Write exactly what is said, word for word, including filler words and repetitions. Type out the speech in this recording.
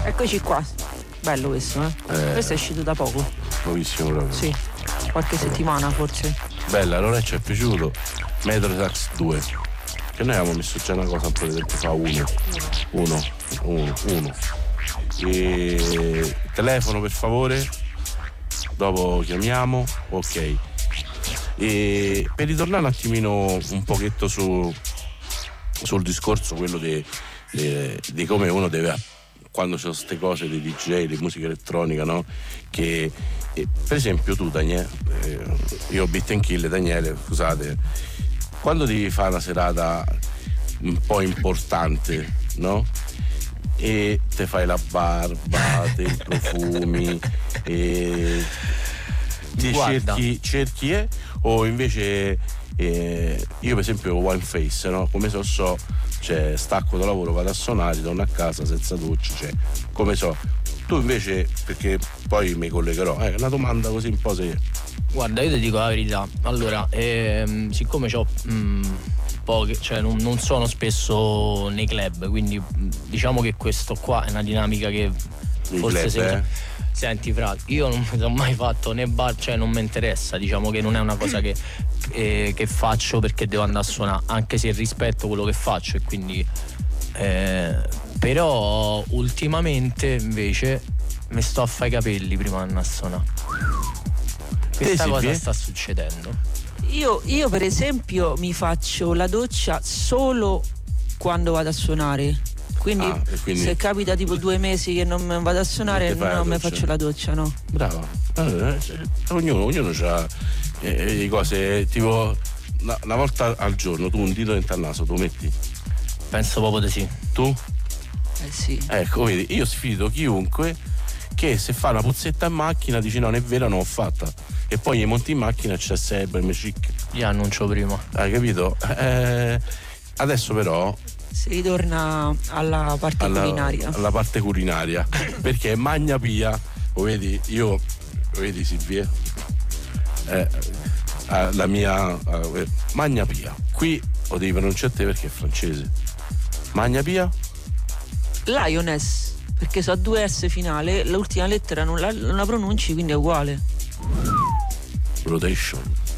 Eccoci qua. Bello questo, eh? eh Questo è uscito da poco. Nuovissimo proprio. Sì, qualche settimana forse. Bella, allora ci è piaciuto. Metro Tax due. Che noi avevamo messo già una cosa un po' di tempo fa, uno. Uno, uno, uno. E telefono per favore. Dopo chiamiamo. Ok. E per ritornare un attimino un pochetto su sul discorso quello di, di, di come uno deve, quando c'è queste cose dei D J, di musica elettronica, no? Che eh, per esempio tu Daniele, eh, io Beat and Kill, Daniele, scusate, quando devi fare una serata un po' importante, no? E te fai la barba, te i profumi, e ti Guarda. cerchi, cerchi eh? O invece eh, io per esempio One Face, no? Come so so, cioè stacco da lavoro, vado a suonare, torno a casa senza doccia, cioè come so. Tu invece, perché poi mi collegherò, è eh, una domanda così un po' se. Guarda, io ti dico la verità. Allora, ehm, siccome c'ho mh, poche, cioè non, non sono spesso nei club, quindi mh, diciamo che questo qua è una dinamica che I forse club, se eh? Senti fra, io non mi sono mai fatto né bar, cioè non mi interessa, diciamo che non è una cosa che, eh, che faccio perché devo andare a suonare, anche se rispetto quello che faccio, e quindi eh, però ultimamente invece mi sto a fare i capelli prima di andare a suonare. Questa Eh, cosa Silvia? sta succedendo. Io, io per esempio mi faccio la doccia solo quando vado a suonare. Quindi, Ah, e quindi- se capita tipo due mesi che non vado a suonare, Non ti fai la non mi doccia? faccio la doccia, no. Brava. Allora, eh, ognuno, ognuno ha eh, le cose, tipo una, una volta al giorno tu un dito dentro al naso, tu metti? Penso proprio di sì. Tu? Eh sì. Ecco, vedi, io sfido chiunque che se fa una puzzetta in macchina dice no, non è vero, non l'ho fatta. E poi gli monti in macchina e c'è sempre il chic. Io annuncio prima. Hai capito? Eh, adesso però Si ritorna alla parte alla, culinaria. alla parte culinaria perché magna pia, lo vedi, io lo vedi Silvia, eh, eh, la mia eh, magna pia, qui lo devi pronunciare te perché è francese. Magna pia? Lioness, perché so due S finale, l'ultima lettera non la, non la pronunci, quindi è uguale. Rotation.